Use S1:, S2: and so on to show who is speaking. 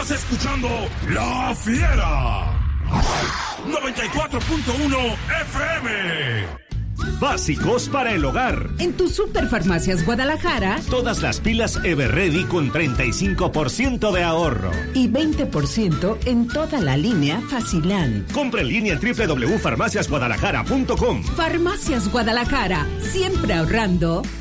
S1: Estás escuchando La Fiera 94.1 FM.
S2: Básicos para el hogar.
S3: En tu Superfarmacias Guadalajara,
S2: todas las pilas Everready con 35% de ahorro.
S3: Y 20% en toda la línea Facilán.
S2: Compra en línea en www.farmaciasguadalajara.com.
S3: Farmacias Guadalajara, siempre ahorrando,